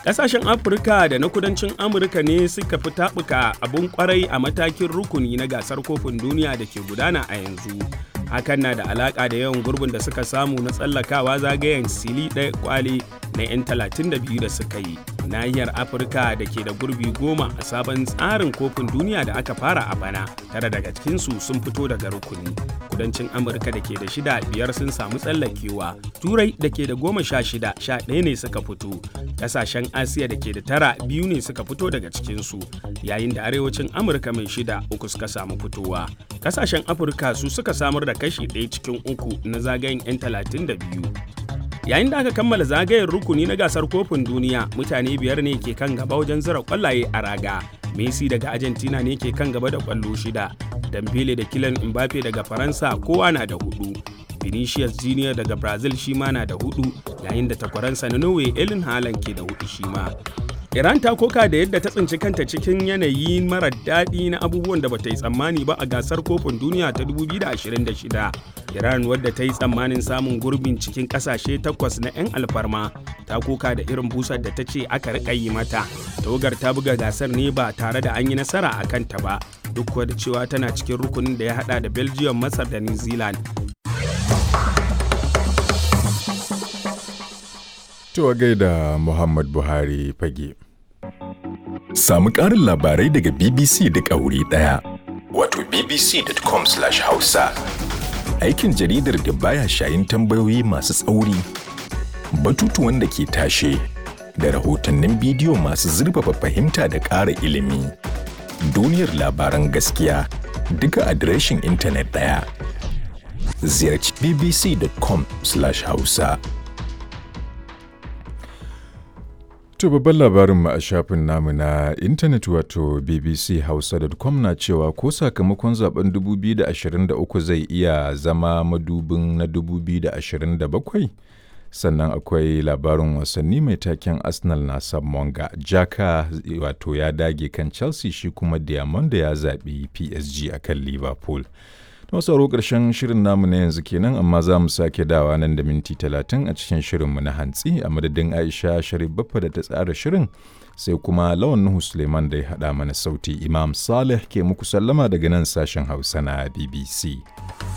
Ƙasashen Afirka da na kudancin Amurka ne suka fi taɓuka abun ƙwarai a matakin rukuni na gasar kofin duniya da ke gudana a yanzu. Hakan na da alaƙa da yawan gurbin da suka samu na tsallakawa zagayen sili ɗaya kwale na 'yan 32 da suka yi. Nahiyar Afirka da ke da gurbi 10 a sabon tsarin kofin duniya da aka fara a bana, 9 daga cikinsu sun fito daga rukuni. Kudancin Amurka da ke da 6, 5 sun samu tsallakewa. Turai da ke da 16, 11 ne suka fito. Ƙasashen Asiya da ke da 9, 2 ne suka fito daga cikinsu, yayin da arewacin Amurka mai 6, 3 suka samu fitowa. Ƙasashen Afirka su suka samar da kashi 1 cikin 3 na zagayen 'yan 32. Yayin da aka kammala zagayen rukuni na gasar kofin duniya, mutane 5 ne ke kan gaba wajen zira kwallaye a raga. Messi daga Argentina ne ke kan gaba da kwallo 6, Dembele da Kylian Mbappe daga Faransa kowa na da 4. Vinicius Junior daga Brazil shi ma na da 4, yayin da takwaransa na Norway Erling Haaland ke da 4 shi ma. Iran ta koka da yadda ta tsinci kanta cikin yanayi marar daɗi na abubuwan da bata yi tsammani ba a gasar kofin duniya ta 2026. Iran, wadda ta yi tsammanin samun gurbin cikin ƙasashe 8 na 'yan alfarma, ta koka da irin busar da ta ce aka riƙa yi mata. Tawagar ta buga gasar ne ba tare da an yi nasara a kanta ba, duk kuwa da cewa tana cikin rukunin da ya haɗa da Belgium, Masar da New Zealand. To gaida Muhammad Buhari fage. Samu ƙarin labarai daga BBC da wuri ɗaya. Wato bbc.com/hausa. Aikin jaridar da baya shayin tambayoyi masu tsauri, batutuwan da ke tashe, da rahotannin bidiyo masu zurfafa fahimta da ƙara ilimi. Duniyar labaran gaskiya duka adireshin intanet ɗaya. Ziyarci bbc.com/hausa. To babban labarinmu a shafin namu na intanet wato bbchausa.com na cewa ko sakamakon zaben 2023 zai iya zama madubin na 2027. Sannan akwai labarin wasanni mai taken Arsenal na Samonga. Jaka wato ya dage kan Chelsea, shi kuma Diamond ya zaɓi PSG akan Liverpool. Masu ƙarshen shirin namu na yanzu kenan, amma za mu sake dawa nan da minti 30 a cikin shirinmu na hantsi a madadin Aisha Sharif Baffa da ta tsara shirin, sai kuma Lawan Nuhu Suleiman da ya haɗa mana sauti. Imam Saleh ke muku sallama daga nan sashen Hausa na BBC.